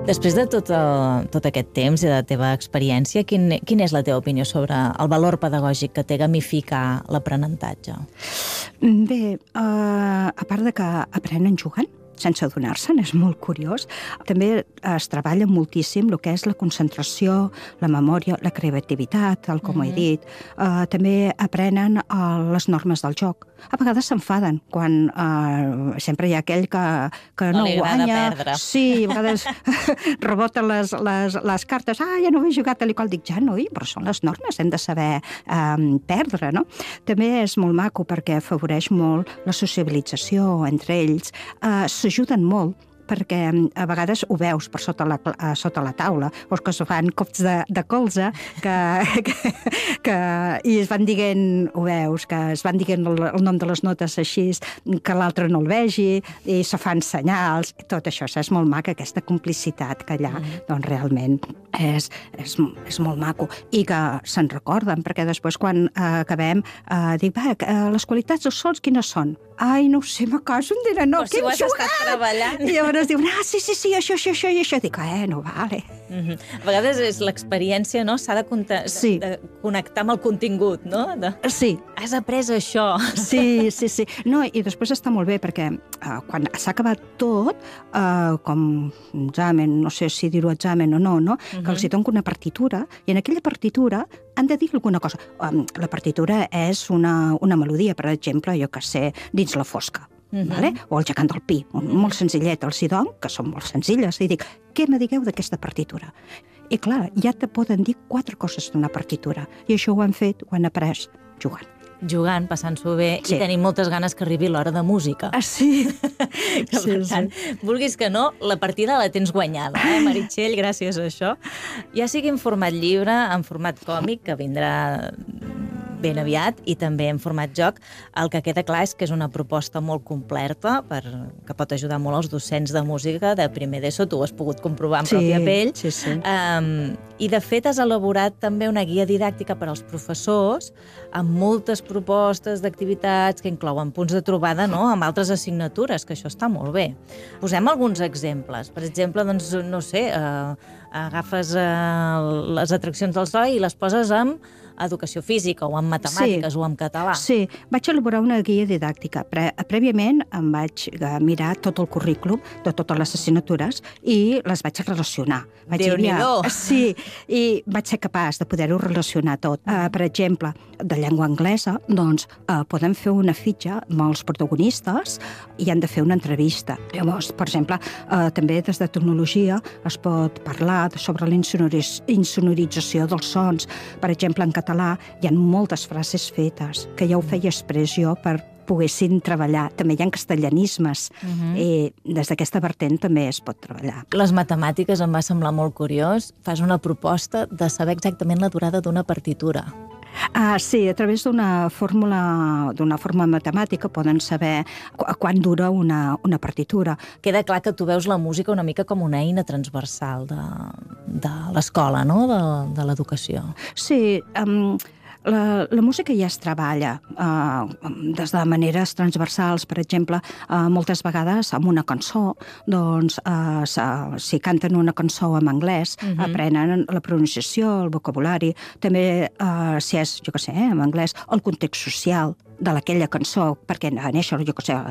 Després de tot aquest temps i de la teva experiència, quina és la teva opinió sobre el valor pedagògic que té gamificar l'aprenentatge? Bé, a part de que aprenen jugant, sense adonar-se'n, és molt curiós. També es treballa moltíssim el que és la concentració, la memòria, la creativitat, tal com ho he dit. També aprenen les normes del joc. A vegades s'enfaden quan sempre hi ha aquell que no guanya. Perdre. Sí, a vegades reboten les cartes. Ja no he jugat tal i qual. Dic, ja, noi, però són les normes, hem de saber perdre, no? També és molt maco perquè afavoreix molt la sociabilització entre ells. S'ajuden molt, perquè a vegades ho veus per sota la taula, o que es fan cops de colze i es van dient, ho veus, que es van dient el nom de les notes així, que l'altre no el vegi, i se fan senyals, tot això és molt maco, aquesta complicitat que allà, doncs realment és molt maco, i que se'n recorden, perquè després quan acabem dic, les qualitats dels sons quines són? Ai, no ho sé, me caso em diran, no, que hem jugat! Si ho has estat treballant. I llavors diuen, sí, això i això. Dic, no vale. A vegades és l'experiència, no? S'ha de connectar amb el contingut, no? Sí. Has après això. Sí. No, i després està molt bé, perquè quan s'ha acabat tot, com un examen, no sé si dir-ho examen o no, que els hi dono una partitura, i en aquella partitura han de dir alguna cosa. La partitura és una melodia, per exemple, jo que sé, dins la fosca. Vale? O el gegant del Pi, molt senzillet, els hi dono, que són molt senzilles, i dic, què me digueu d'aquesta partitura? I clar, ja te poden dir 4 coses d'una partitura, i això ho han fet, ho han après jugant. Jugant, passant-s'ho bé, i tenim moltes ganes que arribi l'hora de música. Sí. Per tant, vulguis que no, la partida la tens guanyada, Meritxell, gràcies a això. Ja sigui en format llibre, en format còmic, que vindrà ben aviat, i també en format joc, el que queda clar és que és una proposta molt completa, que pot ajudar molt als docents de música de primer d'ESO, tu ho has pogut comprovar en pròpia pell. Sí. I de fet has elaborat també una guia didàctica per als professors, amb moltes propostes d'activitats que inclouen punts de trobada, no?, amb altres assignatures, que això està molt bé. Posem alguns exemples. Per exemple, doncs, no sé, agafes les atraccions del zoo i les poses amb educació física, o en matemàtiques, o en català. Sí, vaig elaborar una guia didàctica. Prèviament em vaig mirar tot el currículum de totes les assignatures i les vaig relacionar. Déu-n'hi-do! Sí, i vaig ser capaç de poder-ho relacionar tot. Per exemple, de llengua anglesa, doncs podem fer una fitxa amb els protagonistes i han de fer una entrevista. Llavors, per exemple, també des de tecnologia es pot parlar sobre la insonorització dels sons. Per exemple, en català hi ha moltes frases fetes, que ja ho feia exprés jo per poguessin treballar. També hi ha castellanismes, i des d'aquesta vertent també es pot treballar. Les matemàtiques em va semblar molt curiós. Fas una proposta de saber exactament la durada d'una partitura. Sí, a través d'una fórmula matemàtica poden saber quan dura una partitura. Queda clar que tu veus la música una mica com una eina transversal de l'escola, no?, de l'educació. Sí, la música ja es treballa des de maneres transversals. Per exemple, moltes vegades amb una cançó, doncs, si canten una cançó en anglès, aprenen la pronunciació, el vocabulari. També, si és, jo què sé, en anglès, el context social d'aquella cançó, perquè en això, jo què sé,